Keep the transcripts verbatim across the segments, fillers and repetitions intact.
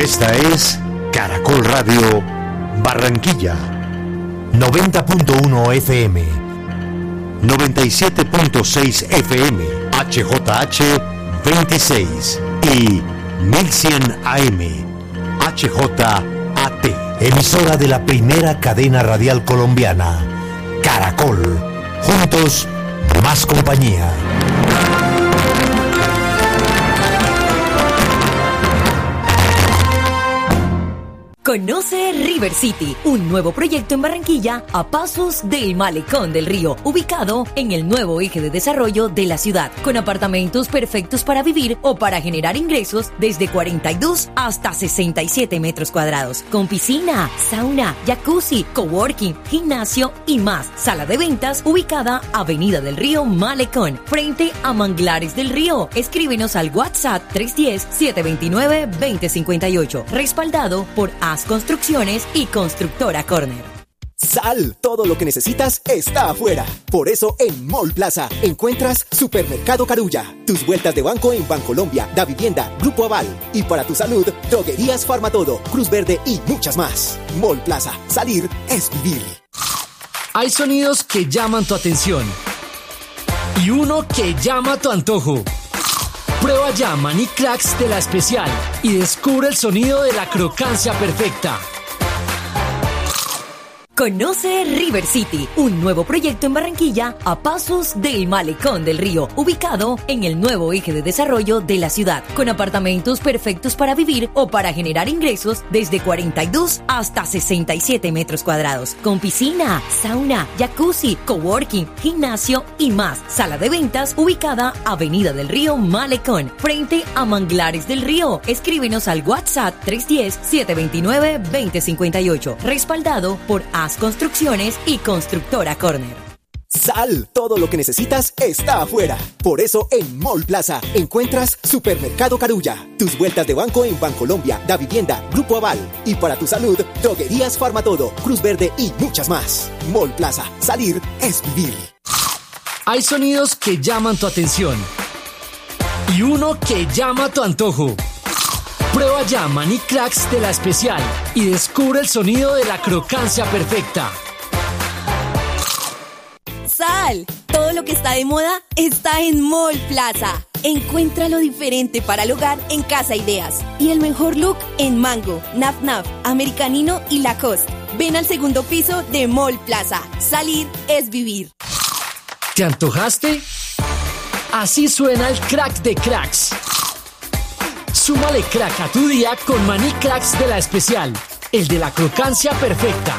Esta es Caracol Radio Barranquilla, noventa punto uno F M, noventa y siete punto seis F M, H J H veintiséis y mil cien A M, H J A T, emisora de la primera cadena radial colombiana, Caracol. Juntos, más compañía. Conoce River City, un nuevo proyecto en Barranquilla a pasos del Malecón del Río, ubicado en el nuevo eje de desarrollo de la ciudad, con apartamentos perfectos para vivir o para generar ingresos desde cuarenta y dos hasta sesenta y siete metros cuadrados, con piscina, sauna, jacuzzi, coworking, gimnasio y más. Sala de ventas ubicada Avenida del Río Malecón, frente a Manglares del Río. Escríbenos al WhatsApp tres uno cero, siete dos nueve, dos cero cinco ocho, respaldado por A Construcciones y Constructora Corner. Sal, todo lo que necesitas está afuera. Por eso en Mall Plaza encuentras Supermercado Carulla, tus vueltas de banco en Bancolombia, Da Vivienda, Grupo Aval y para tu salud, Droguerías Farmatodo, Cruz Verde y muchas más. Mall Plaza, salir es vivir. Hay sonidos que llaman tu atención y uno que llama tu antojo. Prueba ya Maní Cracks de La Especial y descubre el sonido de la crocancia perfecta. Conoce River City, un nuevo proyecto en Barranquilla a pasos del Malecón del Río, ubicado en el nuevo eje de desarrollo de la ciudad, con apartamentos perfectos para vivir o para generar ingresos desde cuarenta y dos hasta sesenta y siete metros cuadrados, con piscina, sauna, jacuzzi, coworking, gimnasio y más. Sala de ventas ubicada Avenida del Río Malecón, frente a Manglares del Río. Escríbenos al WhatsApp tres uno cero, siete dos nueve, dos cero cinco ocho, respaldado por A Construcciones y Constructora Corner. Sal, todo lo que necesitas está afuera. Por eso en Mall Plaza encuentras Supermercado Carulla, tus vueltas de banco en Bancolombia, Da Vivienda, Grupo Aval y para tu salud, Droguerías Farmatodo, Cruz Verde y muchas más. Mall Plaza, salir es vivir. Hay sonidos que llaman tu atención y uno que llama tu antojo. Prueba ya Maní Cracks de La Especial y descubre el sonido de la crocancia perfecta. Sal, todo lo que está de moda está en Mall Plaza. Encuentra lo diferente para el hogar en Casa Ideas y el mejor look en Mango, Naf Naf, Americanino y Lacoste. Ven al segundo piso de Mall Plaza. Salir es vivir. ¿Te antojaste? Así suena el crack de cracks. Súmale crack a tu día con Maní Cracks de La Especial, el de la crocancia perfecta.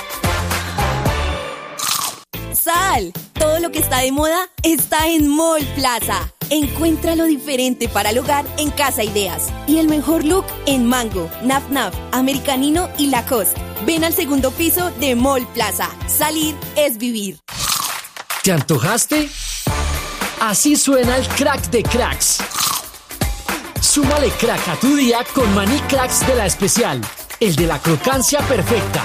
Sal, todo lo que está de moda está en Mall Plaza. Encuentra lo diferente para el hogar en Casa Ideas y el mejor look en Mango, Naf Naf, Americanino y Lacoste. Ven al segundo piso de Mall Plaza. Salir es vivir. ¿Te antojaste? Así suena el crack de cracks. Súmale crack a tu día con Maní Cracks de La Especial, el de la crocancia perfecta.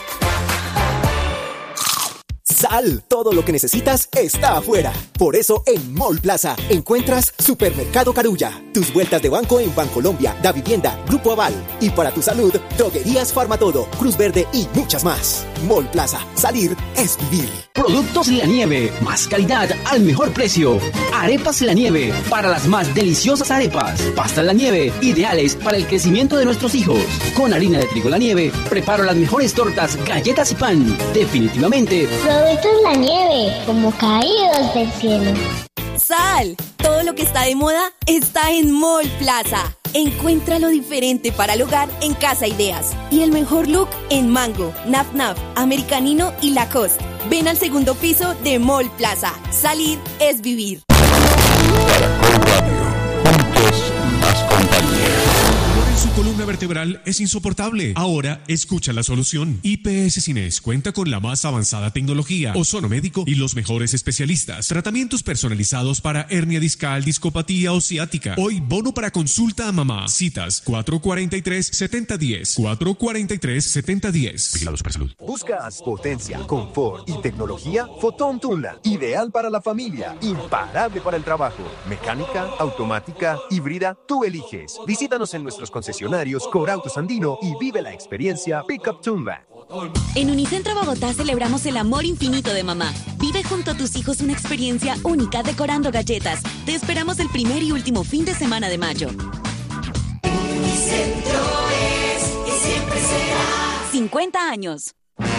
Sal, todo lo que necesitas está afuera. Por eso en Mall Plaza encuentras Supermercado Carulla, tus vueltas de banco en Bancolombia, Da Vivienda, Grupo Aval y para tu salud, Droguerías Farmatodo, Cruz Verde y muchas más. Mall Plaza, salir es vivir. Productos La Nieve, más calidad al mejor precio. Arepas La Nieve, para las más deliciosas arepas. Pastas La Nieve, ideales para el crecimiento de nuestros hijos. Con harina de trigo La Nieve, preparo las mejores tortas, galletas y pan. Definitivamente, Productos La Nieve, como caídos del cielo. Sal, todo lo que está de moda está en Mall Plaza. Encuentra lo diferente para el hogar en Casa Ideas y el mejor look en Mango, Naf Naf, Americanino y Lacoste. Ven al segundo piso de Mall Plaza. Salir es vivir. Caracol Radio. Juntos, más compañía. Su columna vertebral es insoportable. Ahora escucha la solución. I P S Cines cuenta con la más avanzada tecnología, ozonomédico y los mejores especialistas. Tratamientos personalizados para hernia discal, discopatía o ciática. Hoy bono para consulta a mamá. Citas cuatro cuatro tres, siete cero uno cero. cuatro cuatro tres, siete cero uno cero. Vigilados para salud. ¿Buscas potencia, confort y tecnología? Fotón Tunla. Ideal para la familia. Imparable para el trabajo. Mecánica, automática, híbrida. Tú eliges. Visítanos en nuestros concesionarios Corautos Andino y vive la experiencia Pickup Tundra. En Unicentro Bogotá celebramos el amor infinito de mamá. Vive junto a tus hijos una experiencia única decorando galletas. Te esperamos el primer y último fin de semana de mayo. Unicentro es y siempre será. cincuenta años.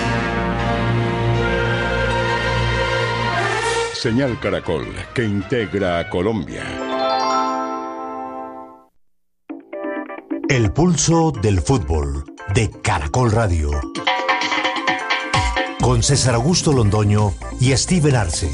Señal Caracol, que integra a Colombia. El pulso del fútbol de Caracol Radio. Con César Augusto Londoño y Steven Arce.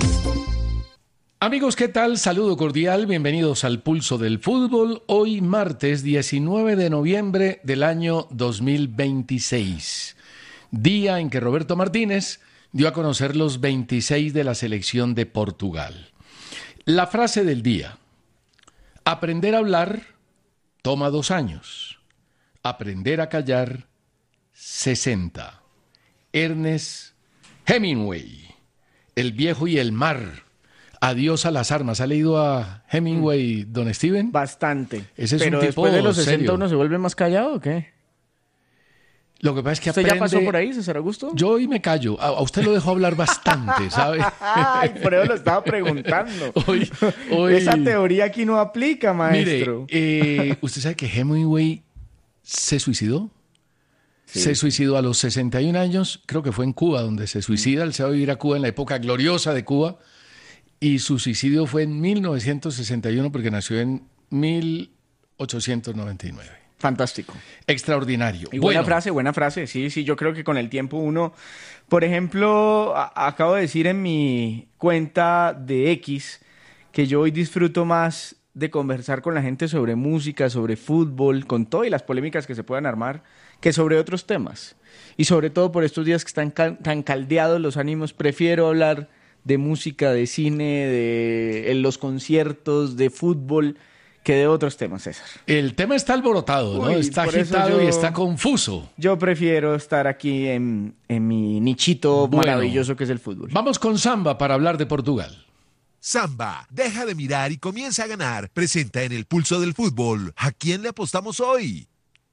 Amigos, ¿qué tal? Saludo cordial, bienvenidos al Pulso del Fútbol. Hoy martes diecinueve de noviembre del año dos mil veintiséis. Día en que Roberto Martínez dio a conocer los veintiséis de la selección de Portugal. La frase del día: aprender a hablar toma dos años, aprender a callar sesenta. Ernest Hemingway, El viejo y el mar. Adiós a las armas. ¿Ha leído a Hemingway, don Steven? Bastante. Ese es Pero un tipo después de los serio. sesenta uno se vuelve más callado, ¿o qué? Lo que pasa es que ¿Usted aprende... ya pasó por ahí, César Augusto? Yo hoy me callo. A, a usted lo dejo hablar bastante, ¿sabe? Ay, por eso lo estaba preguntando. hoy, hoy... Esa teoría aquí no aplica, maestro. Mire, eh, ¿usted sabe que Hemingway se suicidó? Sí. Se suicidó a los sesenta y un años, creo que fue en Cuba donde se suicida. Él se va a vivir a Cuba en la época gloriosa de Cuba. Y su suicidio fue en mil novecientos sesenta y uno porque nació en mil ochocientos noventa y nueve. Fantástico. Extraordinario. Y buena bueno. frase, buena frase. Sí, sí, yo creo que con el tiempo uno... Por ejemplo, a- acabo de decir en mi cuenta de X que yo hoy disfruto más de conversar con la gente sobre música, sobre fútbol, con todo y las polémicas que se puedan armar, que sobre otros temas. Y sobre todo por estos días que están cal- tan caldeados los ánimos, prefiero hablar de música, de cine, de en los conciertos, de fútbol, que de otros temas, César. El tema está alborotado, ¿no? Uy, está por eso agitado yo- y está confuso. Yo prefiero estar aquí en, en mi nichito Bueno. maravilloso que es el fútbol. Vamos con Samba para hablar de Portugal. Samba, deja de mirar y comienza a ganar. Presenta en el Pulso del Fútbol. ¿A quién le apostamos hoy?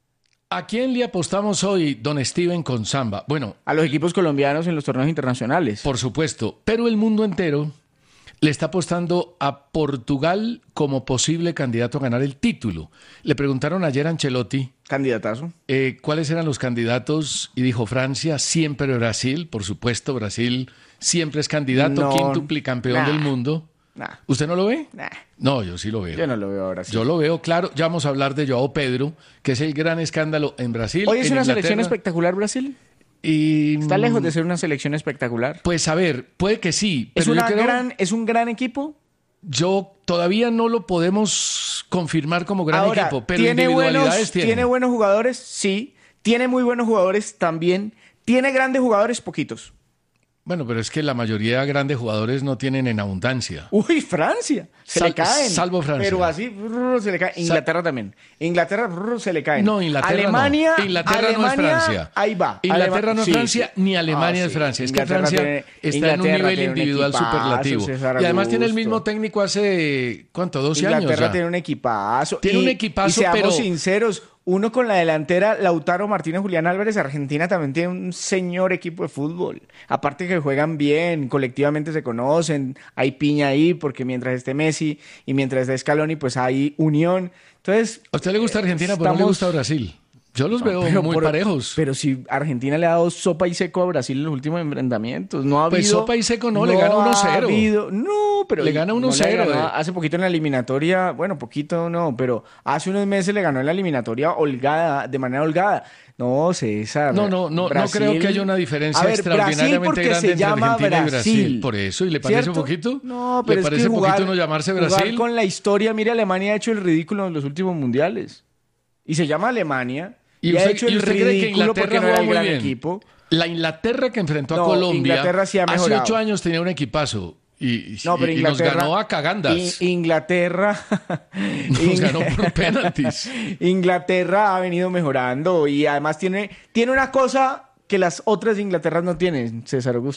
¿A quién le apostamos hoy, don Steven, con Samba? Bueno, a los equipos colombianos en los torneos internacionales. Por supuesto, pero el mundo entero le está apostando a Portugal como posible candidato a ganar el título. Le preguntaron ayer a Ancelotti. Candidatazo. Eh, ¿Cuáles eran los candidatos? Y dijo Francia, siempre Brasil, por supuesto, Brasil siempre es candidato, No, quíntuple campeón nah, del mundo. Nah. ¿Usted no lo ve? Nah. No, yo sí lo veo. Yo no lo veo ahora sí. Yo lo veo, claro. Ya vamos a hablar de Joao Pedro, que es el gran escándalo en Brasil. Hoy es en una Inglaterra. selección espectacular, Brasil. Y, Está lejos de ser una selección espectacular. Pues a ver, puede que sí. ¿Es, Pero una yo creo, gran, ¿Es un gran equipo? Yo todavía no lo podemos confirmar como gran Ahora, equipo, pero ¿tiene individualidades buenos, tiene. ¿Tiene buenos jugadores? Sí. ¿Tiene muy buenos jugadores? También. ¿Tiene grandes jugadores? Poquitos. Bueno, pero es que la mayoría de grandes jugadores no tienen en abundancia. Uy, Francia. Se Sal- le caen. salvo Francia. Pero así brr, se le cae. Inglaterra también. Inglaterra brr, se le caen. No, Inglaterra Alemania, no. Inglaterra Alemania, no es Francia. Ahí va. Inglaterra Alema- no es sí, Francia, sí. ni Alemania Ah, es sí. Francia. Es que Inglaterra Francia tiene- está en un Inglaterra nivel tiene un individual equipazo, superlativo. César Y además tiene el Augusto. mismo técnico hace, ¿cuánto? doce años Inglaterra ya. tiene un equipazo. Tiene Y- un equipazo, y seamos pero- sinceros, uno con la delantera, Lautaro Martínez, Julián Álvarez, Argentina también tiene un señor equipo de fútbol. Aparte que juegan bien, colectivamente se conocen, hay piña ahí, porque mientras esté Messi y mientras esté Scaloni, pues hay unión. Entonces, ¿A usted le gusta Argentina, pero no le estamos- gusta Brasil? Yo los No, veo pero muy por- parejos. Pero si Argentina le ha dado sopa y seco a Brasil en los últimos enfrentamientos, no ha Pues habido... sopa y seco no, le gana uno ha cero. habido- no, pero... Le gana uno no cero, ganó eh. hace poquito en la eliminatoria, bueno, poquito no, pero hace unos meses le ganó en la eliminatoria holgada, de manera holgada. No, César. No, no, no, Brasil- no creo que haya una diferencia A ver, Brasil extraordinariamente porque grande se entre llama Argentina y Brasil. Brasil. Por eso, ¿y le parece ¿Cierto? poquito? No, pero ¿Le es parece que jugar, poquito no llamarse jugar Brasil? con la historia, mire, Alemania ha hecho el ridículo en los últimos mundiales. Y se llama Alemania. ¿Y Y, ha usted, hecho y el usted cree que ridículo porque Inglaterra no era juega el muy gran bien? equipo. La Inglaterra que enfrentó a No, Colombia Inglaterra sí ha hace mejorado. ocho años tenía un equipazo y, y- No, pero y- y Inglaterra, nos ganó a cagandas. I- Inglaterra. Nos ganó por penaltis. Inglaterra ha venido mejorando y además tiene, tiene una cosa que las otras Inglaterras no tienen, César Augusto.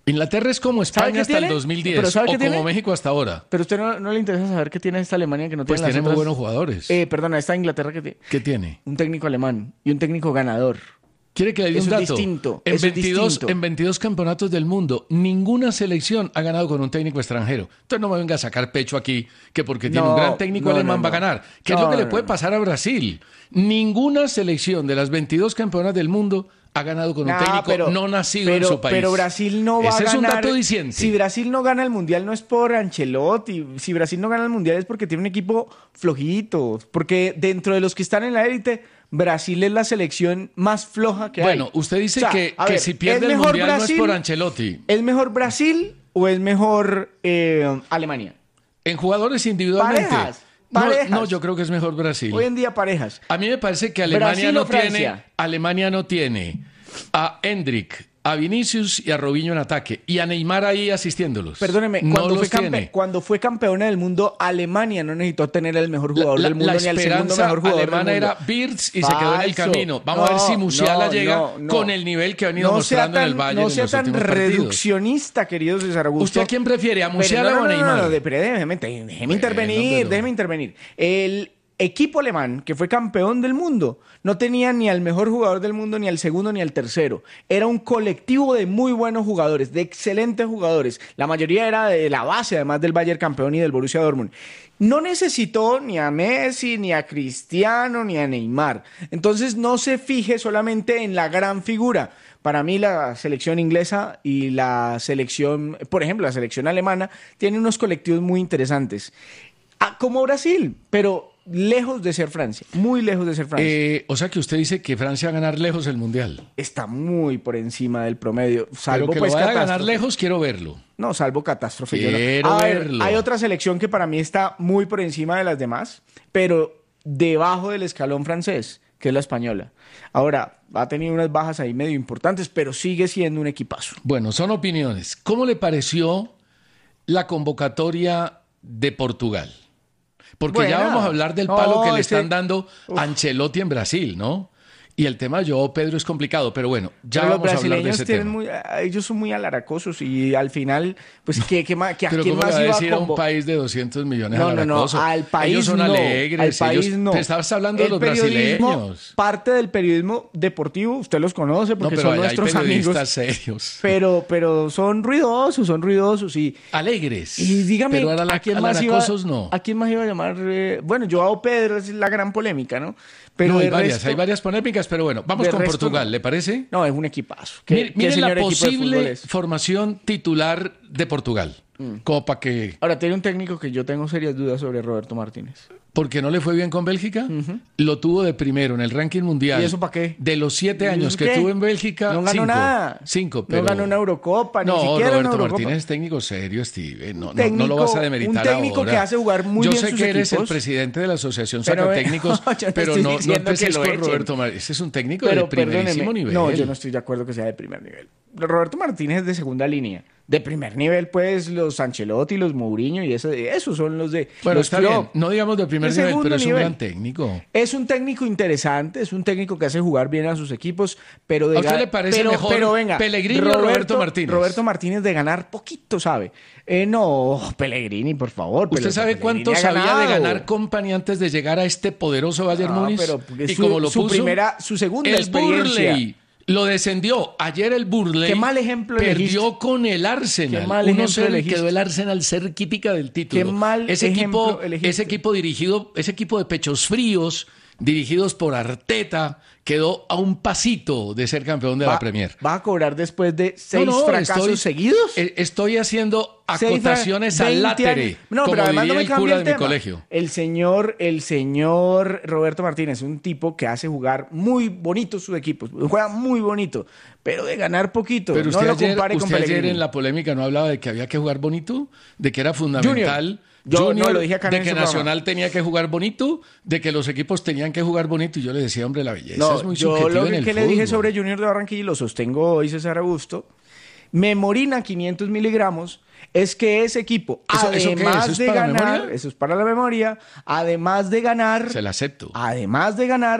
Inglaterra es como España hasta tiene? el dos mil diez, ¿Pero sabe o qué como tiene? México hasta ahora. Pero a usted no, no le interesa saber qué tiene esta Alemania que no tiene Pues las tiene otras... muy buenos jugadores. Eh, perdona, esta Inglaterra que tiene... ¿Qué tiene? Un técnico alemán y un técnico ganador. ¿Quiere que le diga un Eso dato? Es distinto. En, Eso veintidós, es distinto. en veintidós campeonatos del mundo, ninguna selección ha ganado con un técnico extranjero. Entonces no me venga a sacar pecho aquí que porque tiene No, un gran técnico no, alemán no, va a no. ganar. ¿Qué No, es lo que no, le puede no. pasar a Brasil? Ninguna selección de las veintidós campeonas del mundo ha ganado con un Nah, técnico pero- no nacido pero, en su país. Pero Brasil no va Ese a es un ganar. dato diciente. Si Brasil no gana el Mundial no es por Ancelotti. Si Brasil no gana el Mundial es porque tiene un equipo flojito. Porque dentro de los que están en la élite, Brasil es la selección más floja que Bueno, hay. usted dice O sea, que, a que ver, si pierde ¿es el mejor Mundial no es Brasil? por Ancelotti. ¿Es mejor Brasil o es mejor eh, Alemania? En jugadores individualmente. Parejas, No, parejas. no, yo creo que es mejor Brasil. Hoy en día parejas. A mí me parece que Alemania Brasil no o Francia. tiene, Alemania no tiene a Endrick, a Vinicius y a Robinho en ataque y a Neymar ahí asistiéndolos. Perdóneme, no cuando, los fue campe- tiene. cuando fue campeona del mundo, Alemania no necesitó tener el mejor jugador La, del mundo la ni al segundo esperanza mejor jugador alemana del mundo. era Wirtz y se quedó en el Falso. camino. Vamos a ver No, si Musiala no, llega no, no. con el nivel que ha venido no sea mostrando tan, en el Bayern no en sea los tan últimos partidos. reduccionista, querido César Augusto. ¿Usted a quién prefiere, a Pero Musiala no, no, o a no, no, Neymar? no, de- pero déjeme, déjeme Bueno, intervenir, pero- déjeme intervenir. El equipo alemán, que fue campeón del mundo, no tenía ni al mejor jugador del mundo, ni al segundo, ni al tercero. Era un colectivo de muy buenos jugadores, de excelentes jugadores. La mayoría era de la base, además del Bayern campeón y del Borussia Dortmund. No necesitó ni a Messi, ni a Cristiano, ni a Neymar. Entonces no se fije solamente en la gran figura. Para mí la selección inglesa y la selección, por ejemplo, la selección alemana, tienen unos colectivos muy interesantes. Ah, como Brasil, pero lejos de ser Francia, muy lejos de ser Francia. Eh, o sea que usted dice que Francia va a ganar lejos el Mundial. Está muy por encima del promedio, salvo Pero que pues lo vaya a ganar catástrofe. lejos, quiero verlo. No, salvo catástrofe. yo no. Quiero A ver, verlo. hay otra selección que para mí está muy por encima de las demás, pero debajo del escalón francés, que es la española. Ahora, ha tenido unas bajas ahí medio importantes, pero sigue siendo un equipazo. Bueno, son opiniones. ¿Cómo le pareció la convocatoria de Portugal? Porque ya Buena. vamos a hablar del palo No, que le ese- están dando a Ancelotti en Brasil, ¿no? Y el tema de Joao Pedro es complicado, pero bueno, ya Pero vamos a los hablar de brasileños ese tienen tema. muy, ah, ellos son muy alaracosos y al final, pues, ¿qué, qué, más- qué- a Pero quién ¿cómo le más va a iba decir a un convo- país de doscientos millones No, no, no, alaracoso? al país Ellos son no, alegres. al país ellos- no. Te estabas hablando de El los periodismo, brasileños. Parte del periodismo deportivo, usted los conoce No, porque pero son hay, hay nuestros periodistas amigos. serios. Pero, pero son ruidosos, son ruidosos y... Alegres. Y dígame, pero ala- ¿a quién más iba, alaracosos no. ¿a quién más iba a llamar? eh, bueno, Joao Pedro es la gran polémica, ¿no? Pero no, hay de varias, resto- hay varias polémicas, pero bueno, vamos de con resto Portugal, no. ¿le parece? No, es un equipazo. ¿Qué- Mire, qué mire señor la equipo de fútbol posible es? formación titular de Portugal. Como para que... Ahora, tiene un técnico que yo tengo serias dudas sobre Roberto Martínez. Porque no le fue bien con Bélgica, lo tuvo de primero en el ranking mundial. ¿Y eso para qué? De los siete ¿Y años eso que qué? tuvo en Bélgica, No ganó cinco. nada. Cinco, pero... No ganó una Eurocopa, No, ni siquiera Roberto una Eurocopa. Martínez es técnico serio, Steve. No, no- técnico- no lo vas a demeritar un técnico ahora. que hace jugar muy Yo bien sé sus que eres equipos. el presidente de la Asociación Pero, Sacatécnicos, no, yo no pero estoy no, no diciendo que empeces lo con echen. Roberto Martínez. Ese es un técnico Pero de primerísimo perdóneme, nivel. no, yo no estoy de acuerdo que sea de primer nivel. Roberto Martínez es de segunda línea. De primer nivel, pues, los Ancelotti, los Mourinho y eso, esos son los de... Bueno, los está Klopp. bien. No digamos de primer De nivel, segundo pero es un nivel. gran técnico. Es un técnico interesante, es un técnico que hace jugar bien a sus equipos, pero de ¿A usted ga- le parece pero, mejor pero venga, Pellegrini o Roberto Martínez? Roberto Martínez de ganar poquito, ¿sabe? Eh, no, Pellegrini, por favor. ¿Usted pero sabe Pellegrini cuánto ha sabía de ganado. ganar Company antes de llegar a este poderoso Bayern No, Múnich? pero porque Y su- como lo su puso, primera- su segunda el experiencia. Burnley lo descendió. Ayer el Burnley Qué mal ejemplo perdió elegiste. con el Arsenal. Qué mal uno ejemplo cero y elegiste. quedó el Arsenal cerquítica del título. Qué mal ese equipo, ejemplo elegiste. ese equipo dirigido, ese equipo de pechos fríos, dirigidos por Arteta, quedó a un pasito de ser campeón de Va- la Premier. ¿Va a cobrar después de seis No, no, fracasos estoy- seguidos? eh, Estoy haciendo Seis fra- acotaciones al veinte látere, años. No, como pero además no diría me el cambia cura el de mi tema. colegio. El señor, el señor Roberto Martínez es un tipo que hace jugar muy bonito sus equipos. Juega muy bonito, pero de ganar poquito. Pero no usted, lo ayer, compare con usted ayer Pellegrini. en la polémica no hablaba de que había que jugar bonito, de que era fundamental. Yo Junior, no, lo dije acá en de ese que programa. Nacional tenía que jugar bonito, de que los equipos tenían que jugar bonito. Y yo le decía, hombre, la belleza No, es muy yo subjetiva lo en que, el que le dije fútbol. sobre Junior de Barranquilla y lo sostengo hoy, César Augusto, Memorina quinientos miligramos, es que ese equipo, ¿Eso- eso qué es? además ¿Eso es de para la ganar, memoria? eso es para la memoria, además de ganar, Se la acepto. además de ganar,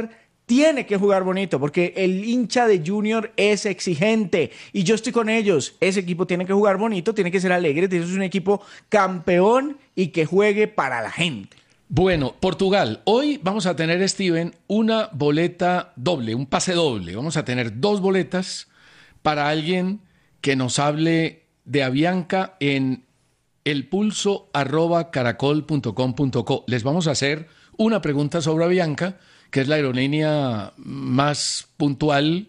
tiene que jugar bonito, porque el hincha de Junior es exigente y yo estoy con ellos. Ese equipo tiene que jugar bonito, tiene que ser alegre, tiene que ser un equipo campeón y que juegue para la gente. Bueno, Portugal, hoy vamos a tener, Steven, una boleta doble, un pase doble. Vamos a tener dos boletas para alguien que nos hable de Avianca en elpulso arroba caracol punto com punto co. Les vamos a hacer una pregunta sobre Avianca, que es la aerolínea más puntual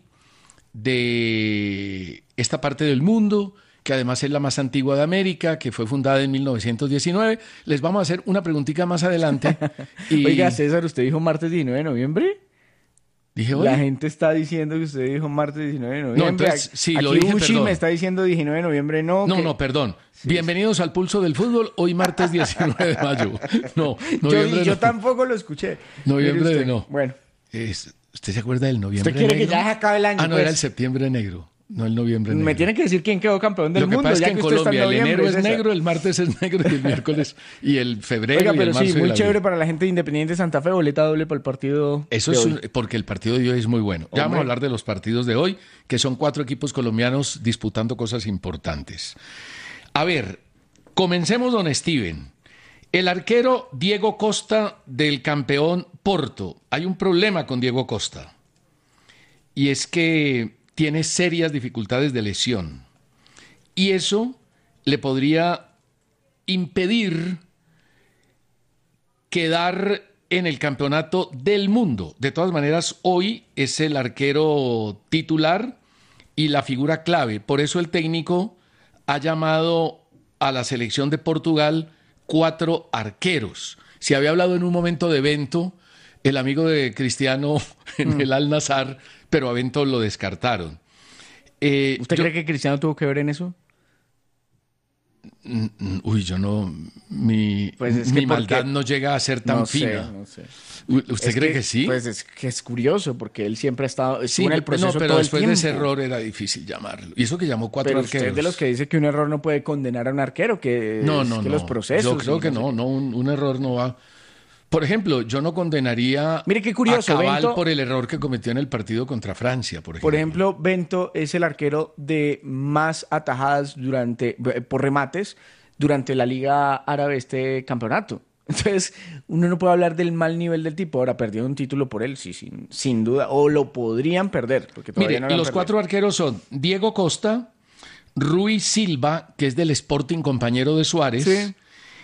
de esta parte del mundo, que además es la más antigua de América, que fue fundada en mil novecientos diecinueve. Les vamos a hacer una preguntita más adelante. Y... Oiga, César, ¿usted dijo martes diecinueve de noviembre? ¿Dije hoy? La gente está diciendo que usted dijo martes diecinueve de noviembre. No, entonces, sí, Aquí lo dije, Uchi perdón. me está diciendo diecinueve de noviembre, no. No, que... no, perdón. Sí, Bienvenidos sí. al Pulso del Fútbol, hoy martes diecinueve de mayo. No, noviembre Yo, yo no. tampoco lo escuché. Noviembre de no. Bueno. Es, ¿Usted se acuerda del noviembre negro? ¿Usted quiere negro? que ya se acabe el año? Ah, no, pues. era el septiembre negro. No el noviembre negro. Me tiene que decir quién quedó campeón del Lo que mundo. pasa es ya que en que usted Colombia está en el enero es esa. negro, el martes es negro y el miércoles y el febrero Oiga, y pero el marzo sí, muy y chévere abril. para la gente de Independiente Santa Fe, boleta doble para el partido. Eso de es hoy. un, porque el partido de hoy es muy bueno. Ya vamos a hablar de los partidos de hoy, que son cuatro equipos colombianos disputando cosas importantes. A ver, comencemos, don Steven. El arquero Diego Costa del campeón Porto. Hay un problema con Diego Costa. Y es que tiene serias dificultades de lesión. Y eso le podría impedir quedar en el campeonato del mundo. De todas maneras, hoy es el arquero titular y la figura clave. Por eso el técnico ha llamado a la selección de Portugal cuatro arqueros. Se había hablado en un momento de Bento, el amigo de Cristiano en mm. el Al-Nassr, pero a Bento lo descartaron. Eh, ¿Usted yo, cree que Cristiano tuvo que ver en eso? Uy, yo no... Mi, pues es mi que maldad porque, no llega a ser tan no fina. Sé, no sé. ¿Usted es cree que, que sí? Pues es que es curioso, porque él siempre ha estado sí, en el proceso no, pero todo después el de tiempo. ese error era difícil llamarlo. Y eso que llamó cuatro pero arqueros. Usted es de los que dice que un error no puede condenar a un arquero, que, no, es no, que no. los procesos... Yo creo que no, no, un, un error no va... Por ejemplo, yo no condenaría Mire qué curioso, a Cabal Bento, por el error que cometió en el partido contra Francia, por ejemplo. Por ejemplo, Bento es el arquero de más atajadas durante por remates durante la Liga Árabe este campeonato. Entonces, uno no puede hablar del mal nivel del tipo. Ahora, perdió un título por él, sí, sin, sin duda. O lo podrían perder. Porque todavía Mire, no lo los han cuatro arqueros son Diego Costa, Rui Silva, que es del Sporting, compañero de Suárez, sí.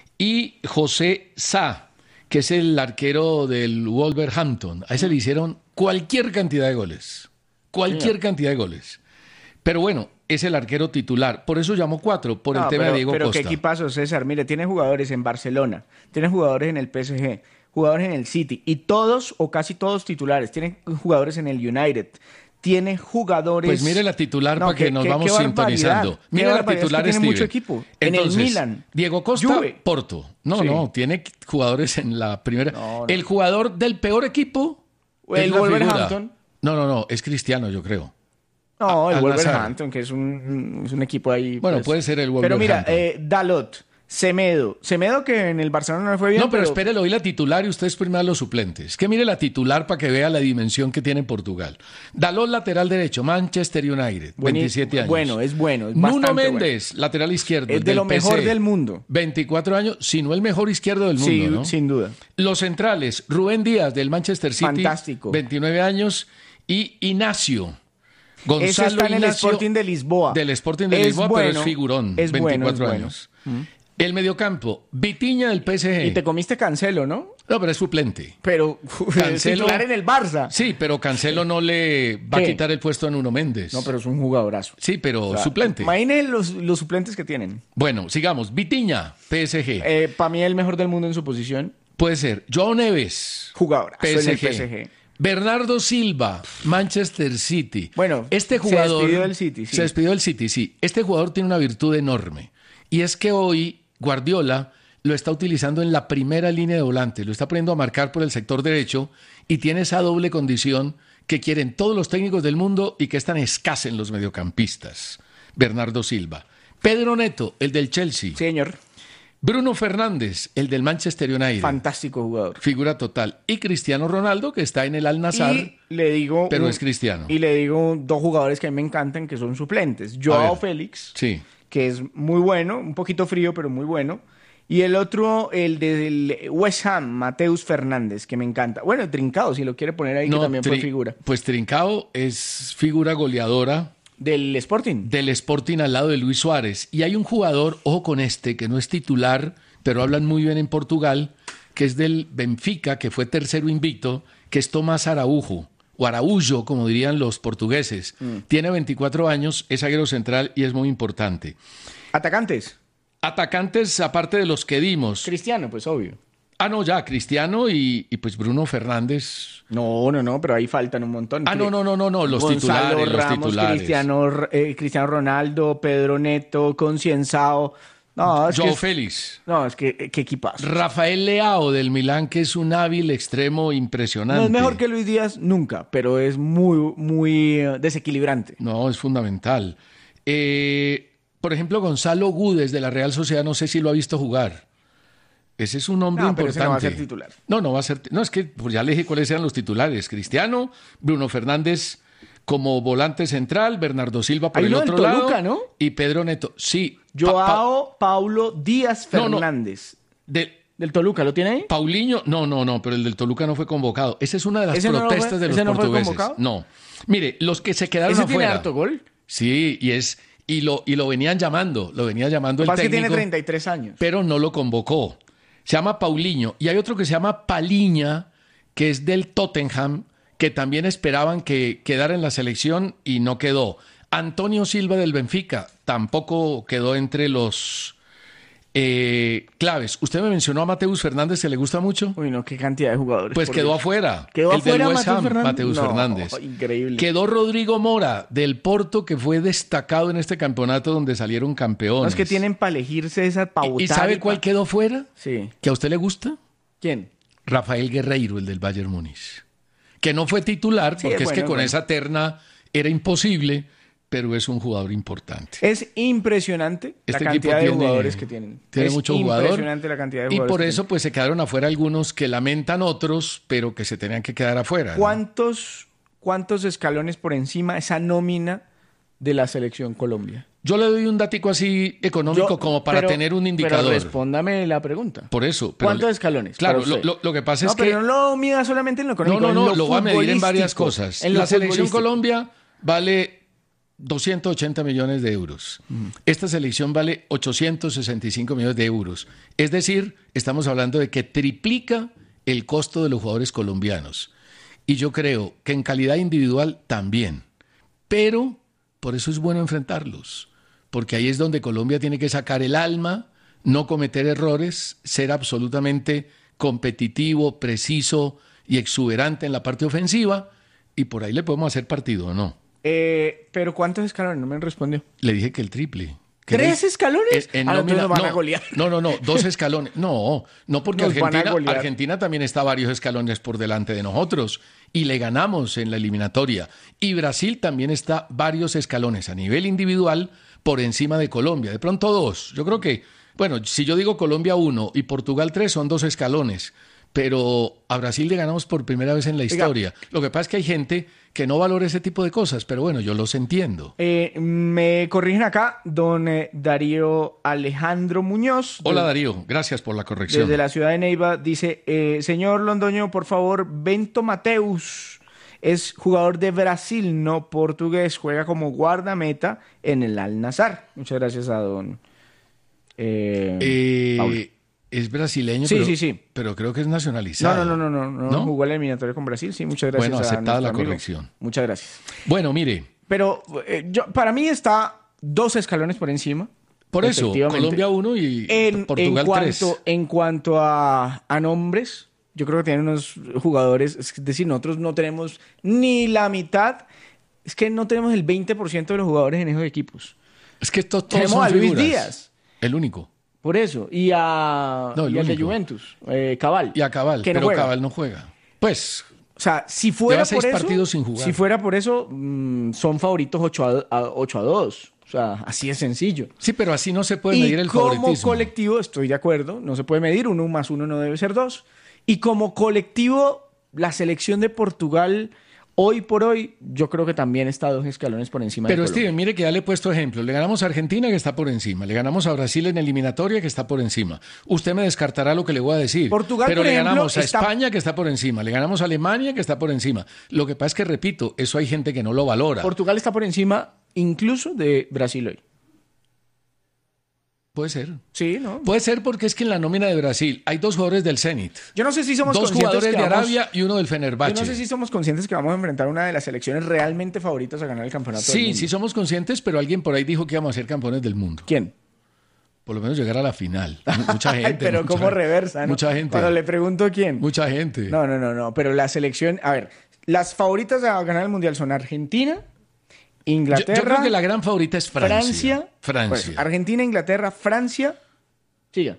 y José Sá, que es el arquero del Wolverhampton. A ese le hicieron cualquier cantidad de goles. Cualquier sí. cantidad de goles. Pero bueno, es el arquero titular. Por eso llamó cuatro, por el no, tema pero, de Diego pero Costa. Pero qué equipazo, César. Mire, tiene jugadores en Barcelona, tiene jugadores en el P S G, jugadores en el City, y todos o casi todos titulares. Tiene jugadores en el United. Tiene jugadores... Pues mire la titular no, para que, que nos que, vamos qué sintonizando. Mire la titular, es que tiene Steven. mucho equipo. Entonces, en el Milan. Diego Costa, Juve. Porto. No, sí. no, tiene jugadores en la primera. No, no. El jugador del peor equipo... El Wolverhampton. No, no, no, es Cristiano, yo creo. No, el Al Wolverhampton, Nazar. que es un, es un equipo ahí... Bueno, pues. puede ser el Wolverhampton. Pero mira, eh, Dalot... Semedo. Semedo que en el Barcelona no fue bien. No, pero, pero... espérelo, hoy la titular y ustedes primero los suplentes. Que mire la titular para que vea la dimensión que tiene Portugal. Dalot, lateral derecho, Manchester United, Buen, veintisiete años. Bueno, es bueno. Es Nuno Méndez, bueno. lateral izquierdo. Es de lo P S G, mejor del mundo. veinticuatro años, si no el mejor izquierdo del mundo, sí, ¿no? sin duda. Los centrales, Rubén Díaz del Manchester City. Fantástico. veintinueve años. Y Ignacio. Gonzalo Ese está en el Ignacio, Sporting de Lisboa. Del Sporting de es Lisboa, bueno, pero es figurón. Es veinticuatro bueno, es años. Bueno. El mediocampo, Vitinha del P S G. Y te comiste Cancelo, ¿no? No, pero es suplente. Pero Cancelo, titular en el Barça. Sí, pero Cancelo no le va ¿Qué? a quitar el puesto a Nuno Méndez. No, pero es un jugadorazo. Sí, pero o sea, suplente. Imaginen los, los suplentes que tienen. Bueno, sigamos. Vitinha, P S G. Eh, Para mí el mejor del mundo en su posición. Puede ser. Joao Neves. Jugadorazo P S G. en el P S G. Bernardo Silva, Manchester City. Bueno, este jugador se despidió del City, sí. Se despidió del City, sí. Este jugador tiene una virtud enorme. Y es que hoy Guardiola lo está utilizando en la primera línea de volantes. Lo está poniendo a marcar por el sector derecho y tiene esa doble condición que quieren todos los técnicos del mundo y que es tan escasa en los mediocampistas. Bernardo Silva. Pedro Neto, el del Chelsea. Señor. Bruno Fernández, el del Manchester United. Fantástico jugador. Figura total. Y Cristiano Ronaldo, que está en el Al-Nassr. Y le digo... Pero un, es cristiano. Y le digo dos jugadores que a mí me encantan, que son suplentes. Joao Félix, sí. que es muy bueno, un poquito frío, pero muy bueno. Y el otro, el del West Ham, Mateus Fernández, que me encanta. Bueno, Trincao, si lo quiere poner ahí, no, que también fue figura. Pues Trincao es figura goleadora. Del Sporting. Del Sporting al lado de Luis Suárez. Y hay un jugador, ojo con este, que no es titular, pero hablan muy bien en Portugal, que es del Benfica, que fue tercero invicto, que es Tomás Araújo, o Araújo, como dirían los portugueses. Mm. Tiene veinticuatro años, es zaguero central y es muy importante. ¿Atacantes? Atacantes, aparte de los que dimos. Cristiano, pues obvio. Ah, no, ya, Cristiano y, y pues Bruno Fernández. No, no, no, pero ahí faltan un montón. Ah, no, no, no, no, no, los Gonzalo titulares, Ramos, los titulares. Cristiano, eh, Cristiano Ronaldo, Pedro Neto, Concienzao. No, es Joao que es, Félix. No, es que qué equipazo. Rafael Leao del Milán, que es un hábil extremo impresionante. No es mejor que Luis Díaz nunca, pero es muy, muy desequilibrante. No, es fundamental. Eh, por ejemplo, Gonzalo Gudes de la Real Sociedad, no sé si lo ha visto jugar. Ese es un hombre no, importante. Pero ese no va a ser titular. No, no va a ser. No, es que pues ya le dije cuáles eran los titulares. Cristiano, Bruno Fernández como volante central, Bernardo Silva por Hay el uno otro del Toluca, lado. ¿no? Y Pedro Neto. Sí. Joao pa pa Paulo Díaz Fernández. No, no. De, ¿Del Toluca lo tiene ahí? Paulinho, no, no, no, pero el del Toluca no fue convocado. Esa es una de las ¿Ese protestas no fue, de los ¿ese no portugueses. Fue convocado? No. Mire, los que se quedaron ¿Ese afuera. tiene harto gol? Sí, y es y lo y lo venían llamando, lo venía llamando lo el técnico. Que tiene treinta y tres años. Pero no lo convocó. Se llama Paulinho. Y hay otro que se llama Paliña, que es del Tottenham, que también esperaban que quedara en la selección y no quedó. Antonio Silva del Benfica tampoco quedó entre los eh, claves. Usted me mencionó a Mateus Fernández, ¿se le gusta mucho? Uy, no, qué cantidad de jugadores. Pues quedó Dios. afuera. ¿Quedó el afuera del West Ham, Mateus, Mateus no, Fernández. Increíble. Quedó Rodrigo Mora del Porto, que fue destacado en este campeonato donde salieron campeones. No, es que tienen para elegirse esa pauta. ¿Y sabe cuál quedó fuera? Sí. ¿Que a usted le gusta? ¿Quién? Rafael Guerreiro, el del Bayern Múnich. Que no fue titular, porque sí, es, bueno, es que con bueno. esa terna era imposible, pero es un jugador importante. Es impresionante este la cantidad tiene, de jugadores que tienen. Tiene es mucho jugador. Impresionante la cantidad de jugadores. Y por eso tienen. pues se quedaron afuera algunos que lamentan otros, pero que se tenían que quedar afuera. ¿Cuántos, ¿no? ¿Cuántos escalones por encima esa nómina de la selección Colombia? Yo le doy un datico así económico Yo, como para pero, tener un indicador. Pero respóndame la pregunta. Por eso. ¿Cuántos le, escalones? Claro, lo, lo, lo que pasa no, es que... No, pero no lo mida solamente en lo económico. No, no, no, lo, lo va a medir en varias cosas. En la selección Colombia vale doscientos ochenta millones de euros. Mm. Esta selección vale ochocientos sesenta y cinco millones de euros. Es decir, estamos hablando de que triplica el costo de los jugadores colombianos. Y yo creo que en calidad individual también. Pero por eso es bueno enfrentarlos. Porque ahí es donde Colombia tiene que sacar el alma, no cometer errores, ser absolutamente competitivo, preciso y exuberante en la parte ofensiva, y por ahí le podemos hacer partido, ¿o no? Eh, ¿Pero cuántos escalones? No me respondió. Le dije que el triple. ¿Tres escalones? En, en ah, nómina, no, van no, a golear. no, no, no, dos escalones. No, no porque Nos Argentina, Argentina también está varios escalones por delante de nosotros y le ganamos en la eliminatoria. Y Brasil también está varios escalones a nivel individual por encima de Colombia. De pronto dos. Yo creo que, bueno, si yo digo Colombia uno y Portugal tres, son dos escalones. Pero a Brasil le ganamos por primera vez en la historia. Oiga, lo que pasa es que hay gente que no valora ese tipo de cosas, pero bueno, yo los entiendo. Eh, me corrigen acá, don eh, Darío Alejandro Muñoz. Hola de, Darío, gracias por la corrección. Desde la ciudad de Neiva dice, eh, señor Londoño, por favor, Bento Mateus es jugador de Brasil, no portugués, juega como guardameta en el Al-Nassr. Muchas gracias a don eh, eh, Paulo. Es brasileño, sí, pero, sí, sí. pero creo que es nacionalizado. No, no, no, no, no, no. Jugó la eliminatoria con Brasil, sí, muchas gracias. Bueno, aceptada a la amigo. corrección. Muchas gracias. Bueno, mire. Pero eh, yo, para mí está dos escalones por encima. Por eso, Colombia uno y en, Portugal en cuanto, tres. En cuanto a, a nombres, yo creo que tienen unos jugadores, es decir, nosotros no tenemos ni la mitad, es que no tenemos el veinte por ciento de los jugadores en esos equipos. Es que estos todos tenemos son a Luis figuras. Díaz. El único. Por eso. Y a no, y al de Juventus, eh, Cabal. Y a Cabal, que no pero juega. Cabal no juega. Pues, O sea, si fuera Lleva seis por eso, partidos sin jugar. si fuera por eso, mmm, son favoritos ocho a dos. O sea, así es sencillo. Sí, pero así no se puede medir el favoritismo. Y como colectivo, estoy de acuerdo, no se puede medir, uno más uno no debe ser dos. Y como colectivo, la selección de Portugal, hoy por hoy, yo creo que también está dos escalones por encima pero de Colombia. Steven, mire que ya le he puesto ejemplos. Le ganamos a Argentina, que está por encima. Le ganamos a Brasil en eliminatoria, que está por encima. Usted me descartará lo que le voy a decir. Portugal, pero por le ejemplo, ganamos a está... España, que está por encima. Le ganamos a Alemania, que está por encima. Lo que pasa es que, repito, eso hay gente que no lo valora. Portugal está por encima incluso de Brasil hoy. Puede ser. Sí, ¿no? Puede ser porque es que en la nómina de Brasil hay dos jugadores del Zenit. Yo no sé si somos dos conscientes jugadores que de vamos... Arabia y uno del Fenerbahce. Yo no sé si somos conscientes que vamos a enfrentar una de las selecciones realmente favoritas a ganar el campeonato sí, del mundo. Sí, somos conscientes, pero alguien por ahí dijo que íbamos a ser campeones del mundo. ¿Quién? Por lo menos llegar a la final. Mucha gente. Pero mucha, como reversa, ¿no? Mucha gente. Cuando le pregunto quién. Mucha gente. No, no, no, no. Pero la selección... A ver, las favoritas a ganar el Mundial son Argentina, Inglaterra... Yo, yo creo que la gran favorita es Francia. Francia. Francia. Pues, Argentina, Inglaterra, Francia... Siga.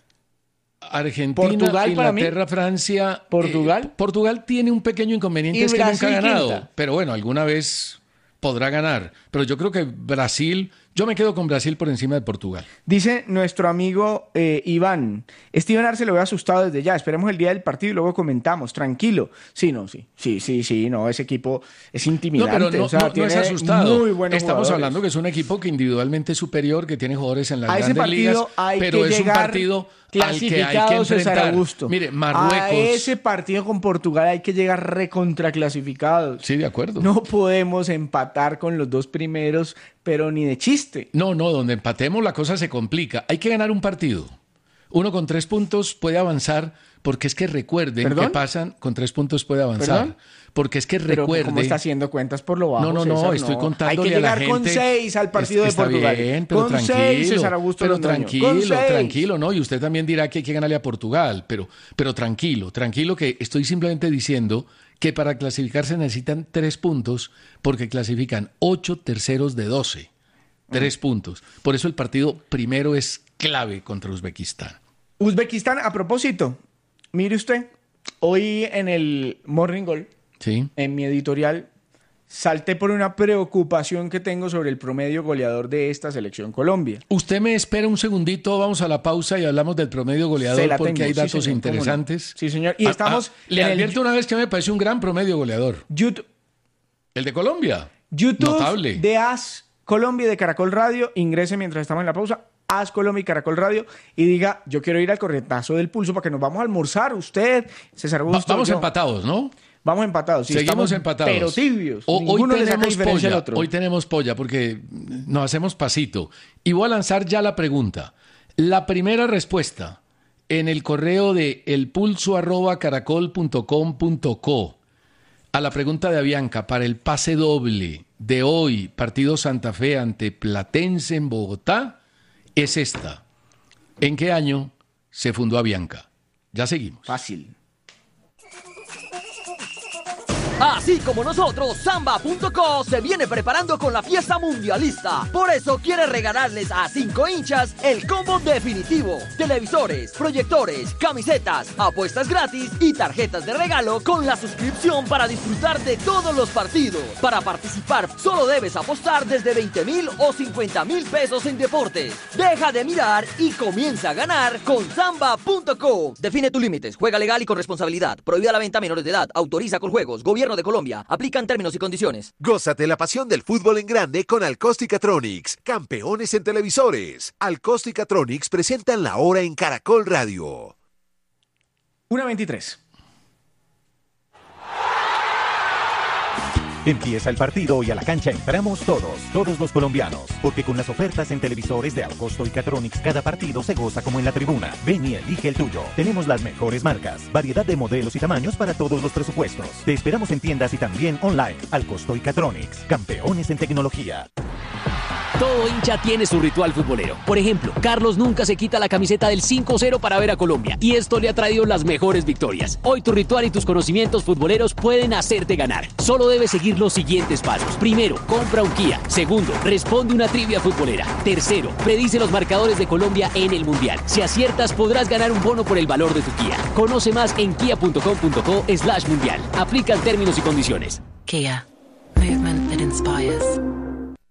Argentina, Portugal, Inglaterra, Francia. Portugal. Eh, Portugal tiene un pequeño inconveniente, Y es que Brasil nunca ha ganado. quinta. Pero bueno, alguna vez podrá ganar. Pero yo creo que Brasil, yo me quedo con Brasil por encima de Portugal. Dice nuestro amigo eh, Iván, Steven Arce lo veo asustado desde ya, esperemos el día del partido y luego comentamos, tranquilo. Sí, no, sí, sí, sí, sí, no, ese equipo es intimidante. No, pero no, o sea, no, no tiene es asustado. Muy buenos Estamos jugadores. hablando que es un equipo que individualmente es superior, que tiene jugadores en las A ese grandes ligas, partido hay pero que es un llegar partido al que hay que clasificados, César enfrentar. Augusto. Mire, Marruecos. A ese partido con Portugal hay que llegar recontraclasificados. Sí, de acuerdo. No podemos empatar con los dos primeros, pero ni de chiste. No, no, donde empatemos la cosa se complica. Hay que ganar un partido. Uno con tres puntos puede avanzar, porque es que recuerden ¿Perdón? que pasan, con tres puntos puede avanzar. ¿Perdón? Porque es que Pero recuerde... ¿cómo está haciendo cuentas por lo bajo, No, no, no, César? estoy No. contándole Hay que a la llegar con gente- seis al partido Está de Portugal. bien, pero con tranquilo, seis, César Augusto pero Londoño. tranquilo, Con seis. tranquilo, ¿no? Y usted también dirá que hay que ganarle a Portugal, pero, pero tranquilo, tranquilo, que estoy simplemente diciendo que para clasificarse necesitan tres puntos, porque clasifican ocho terceros de doce. Tres puntos. Por eso el partido primero es clave contra Uzbekistán. Uzbekistán, a propósito, mire usted, hoy en el Morning Goal, Sí. en mi editorial, salté por una preocupación que tengo sobre el promedio goleador de esta selección Colombia. Usted me espera un segundito, vamos a la pausa y hablamos del promedio Se goleador la porque tengo, hay sí, datos señor, cómo no. interesantes. Sí, señor. Y Ah, estamos ah, le en el advierto una vez que me parece un gran promedio goleador. YouTube, El de Colombia. YouTube Notable. de As Colombia y de Caracol Radio. Ingrese mientras estamos en la pausa. As Colombia y Caracol Radio y diga, yo quiero ir al corretazo del pulso para que nos vamos a almorzar, usted, César Va- Augusto. vamos yo. empatados, ¿no? Vamos empatados. Sí, Seguimos estamos, empatados. pero tibios. O- hoy Ninguno le saca tenemos diferencia al polla, otro. hoy tenemos polla porque nos hacemos pasito. Y voy a lanzar ya la pregunta. La primera respuesta en el correo de elpulso arroba caracol punto com punto co a la pregunta de Avianca para el pase doble de hoy, partido Santa Fe ante Platense en Bogotá, es esta. ¿En qué año se fundó Avianca? Ya seguimos. Fácil. Así como nosotros, Samba punto co se viene preparando con la fiesta mundialista. Por eso quiere regalarles a cinco hinchas el combo definitivo. Televisores, proyectores, camisetas, apuestas gratis y tarjetas de regalo con la suscripción para disfrutar de todos los partidos. Para participar, solo debes apostar desde veinte mil o cincuenta mil pesos en deportes. Deja de mirar y comienza a ganar con Samba punto co. Define tus límites, juega legal y con responsabilidad. Prohibida la venta a menores de edad. Autoriza con juegos. Gobierno de Colombia. Aplican términos y condiciones. Gózate la pasión del fútbol en grande con Alcosticatronics, campeones en televisores. Alcosticatronics presentan la hora en Caracol Radio. una veintitrés. Empieza el partido y a la cancha entramos todos, todos los colombianos, porque con las ofertas en televisores de Alcosto y Catronics cada partido se goza como en la tribuna. Ven y elige el tuyo. Tenemos las mejores marcas, variedad de modelos y tamaños para todos los presupuestos. Te esperamos en tiendas y también online. Alcosto y Catronics, campeones en tecnología. Todo hincha tiene su ritual futbolero. Por ejemplo, Carlos nunca se quita la camiseta del cinco cero para ver a Colombia y esto le ha traído las mejores victorias. Hoy tu ritual y tus conocimientos futboleros pueden hacerte ganar. Solo debes seguir los siguientes pasos. Primero, compra un Kia. Segundo, responde una trivia futbolera. Tercero, predice los marcadores de Colombia en el Mundial. Si aciertas, podrás ganar un bono por el valor de tu Kia. Conoce más en kia punto com punto co slash mundial. Aplican términos y condiciones. Kia. Movement that inspires.